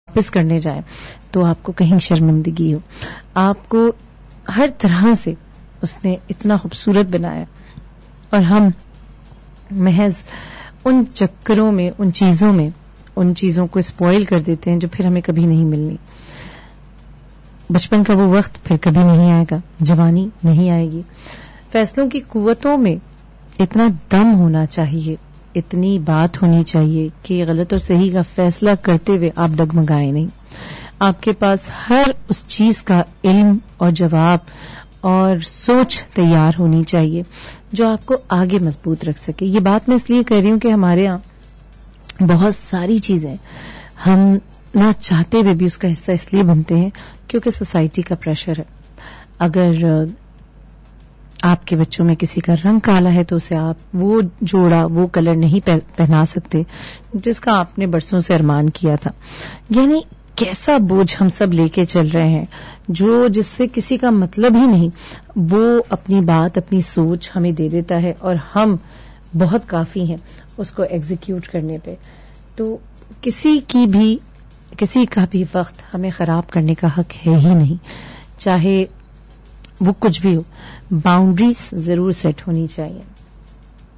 واپس کرنے جائیں تو آپ کو کہیں شرمندگی ہو. آپ کو ہر طرح سے اس نے اتنا خوبصورت بنایا اور ہم محض ان چکروں میں ان چیزوں کو اسپوائل کر دیتے ہیں جو پھر ہمیں کبھی نہیں ملنی. بچپن کا وہ وقت پھر کبھی نہیں آئے گا, جوانی نہیں آئے گی. فیصلوں کی قوتوں میں اتنا دم ہونا چاہیے, اتنی بات ہونی چاہیے کہ غلط اور صحیح کا فیصلہ کرتے ہوئے آپ ڈگمگائیں نہیں. آپ کے پاس ہر اس چیز کا علم اور جواب اور سوچ تیار ہونی چاہیے جو آپ کو آگے مضبوط رکھ سکے. یہ بات میں اس لیے کہہ رہی ہوں کہ ہمارے ہاں بہت ساری چیزیں ہم نہ چاہتے ہوئے بھی اس کا حصہ اس لیے بنتے ہیں کیونکہ سوسائٹی کا پریشر ہے. اگر آپ کے بچوں میں کسی کا رنگ کالا ہے تو اسے آپ وہ جوڑا وہ کلر نہیں پہنا سکتے جس کا آپ نے برسوں سے ارمان کیا تھا. یعنی کیسا بوجھ ہم سب لے کے چل رہے ہیں جو جس سے کسی کا مطلب ہی نہیں, وہ اپنی بات اپنی سوچ ہمیں دے دیتا ہے اور ہم بہت کافی ہیں اس کو ایگزیکیوٹ کرنے پہ. تو کسی کا بھی وقت ہمیں خراب کرنے کا حق ہے ہی نہیں, چاہے وہ کچھ بھی ہو. باؤنڈریز ضرور سیٹ ہونی چاہیے.